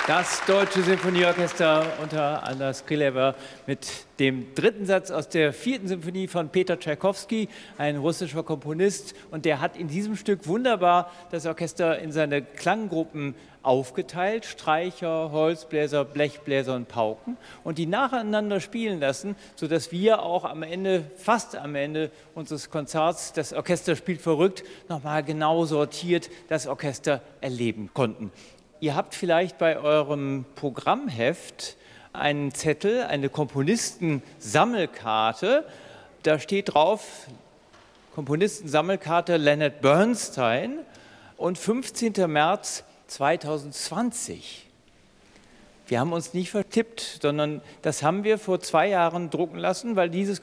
Das Deutsche Sinfonieorchester unter Anders Kryleva mit dem dritten Satz aus der vierten Symphonie von Peter Tschaikowski, ein russischer Komponist. Und der hat in diesem Stück wunderbar das Orchester in seine Klanggruppen aufgeteilt: Streicher, Holzbläser, Blechbläser und Pauken, und die nacheinander spielen lassen, sodass wir auch am Ende, fast am Ende unseres Konzerts, das Orchester spielt verrückt, nochmal genau sortiert das Orchester erleben konnten. Ihr habt vielleicht bei eurem Programmheft einen Zettel, eine Komponistensammelkarte. Da steht drauf: Komponistensammelkarte Leonard Bernstein und 15. März 2020. Wir haben uns nicht vertippt, sondern das haben wir vor 2 Jahren drucken lassen, weil dieses